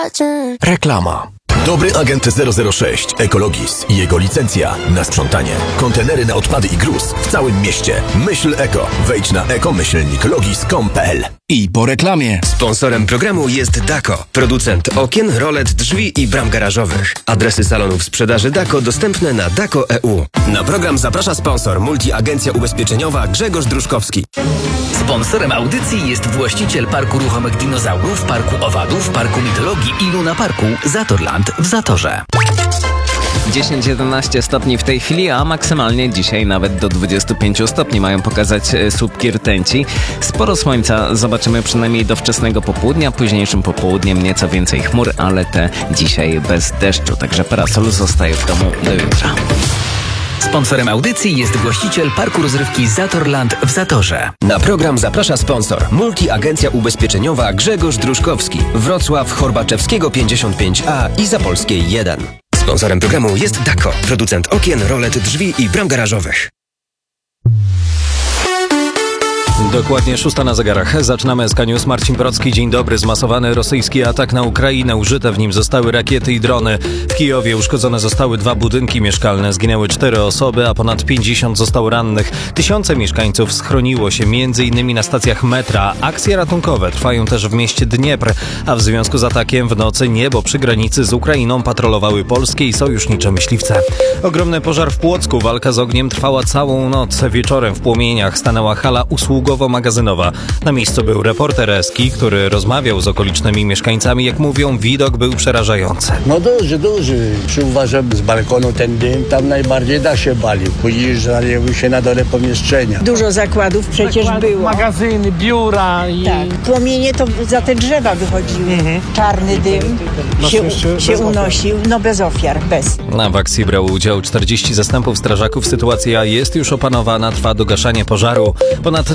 Reklama. Dobry agent 006 Ecologis i jego licencja na sprzątanie. Kontenery na odpady i gruz w całym mieście. Myśl eko. Wejdź na eko-logis.com.pl. I po reklamie. Sponsorem programu jest Dako, producent okien, rolet, drzwi i bram garażowych. Adresy salonów sprzedaży Dako dostępne na Dako.eu. Na program zaprasza sponsor Multiagencja Ubezpieczeniowa Grzegorz Druszkowski. Sponsorem audycji jest właściciel Parku Ruchomych Dinozaurów, Parku Owadów, Parku Mitologii i Luna Parku Zatorland w Zatorze. 10-11 stopni w tej chwili, a maksymalnie dzisiaj nawet do 25 stopni mają pokazać słupki rtęci. Sporo słońca zobaczymy przynajmniej do wczesnego popołudnia, późniejszym popołudniem nieco więcej chmur, ale te dzisiaj bez deszczu, także parasol zostaje w domu do jutra. Sponsorem audycji jest właściciel Parku Rozrywki Zatorland w Zatorze. Na program zaprasza sponsor Multiagencja Ubezpieczeniowa Grzegorz Druszkowski, Wrocław, Chorbaczewskiego 55A i Zapolskiej 1. Sponsorem programu jest Dako, producent okien, rolet, drzwi i bram garażowych. Dokładnie 6 na zegarach. Zaczynamy SK News. Marcin Procki. Dzień dobry. Zmasowany rosyjski atak na Ukrainę. Użyte w nim zostały rakiety i drony. W Kijowie uszkodzone zostały 2 budynki mieszkalne. Zginęły 4 osoby, a ponad 50 zostało rannych. Tysiące mieszkańców schroniło się m.in. na stacjach metra. Akcje ratunkowe trwają też w mieście Dniepr. A w związku z atakiem w nocy niebo przy granicy z Ukrainą patrolowały polskie i sojusznicze myśliwce. Ogromny pożar w Płocku. Walka z ogniem trwała całą noc. Wieczorem w płomieniach stanęła hala usługowo-magazynowa. Na miejscu był reporter Eski, który rozmawiał z okolicznymi mieszkańcami. Jak mówią, widok był przerażający. No duży. Przyuważam z balkonu ten dym, tam najbardziej dach się balił. Pojeżdżały się na dole pomieszczenia. Dużo zakładów przecież było. Magazyny, biura i... Tak. Płomienie to za te drzewa wychodziły. Czarny dym się unosił. No bez ofiar, bez. W akcji brało udział 40 zastępów strażaków. Sytuacja jest już opanowana, trwa dogaszanie pożaru. Ponad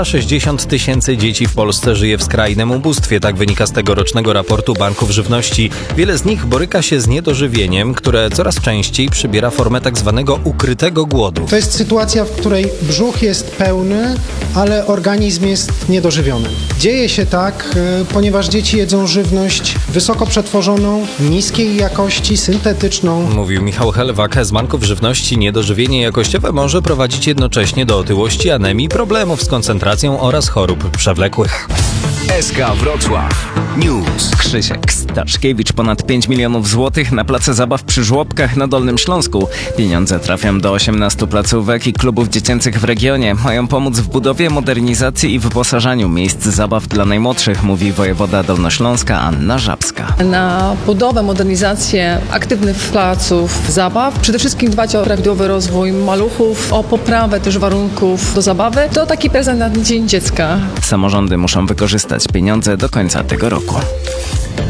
360 tysięcy dzieci w Polsce żyje w skrajnym ubóstwie. Tak wynika z tegorocznego raportu Banków Żywności. Wiele z nich boryka się z niedożywieniem, które coraz częściej przybiera formę tak zwanego ukrytego głodu. To jest sytuacja, w której brzuch jest pełny, ale organizm jest niedożywiony. Dzieje się tak, ponieważ dzieci jedzą żywność wysoko przetworzoną, niskiej jakości, syntetyczną. Mówił Michał Helwak z Banków Żywności. Niedożywienie jakościowe może prowadzić jednocześnie do otyłości, anemii, problemów z koncentracją oraz chorób przewlekłych. SK Wrocław News. Krzysiek Staszkiewicz. Ponad 5 milionów złotych na place zabaw przy Żłobkach na Dolnym Śląsku. Pieniądze trafią do 18 placówek i klubów dziecięcych w regionie. Mają pomóc w budowie, modernizacji i wyposażaniu miejsc zabaw dla najmłodszych, mówi wojewoda Dolnośląska Anna Żabska. Na budowę, modernizację aktywnych placów zabaw. Przede wszystkim dbać o prawidłowy rozwój maluchów, o poprawę też warunków do zabawy. To taki prezent na Dzień Dziecka. Samorządy muszą wykorzystać pieniądze do końca tego roku.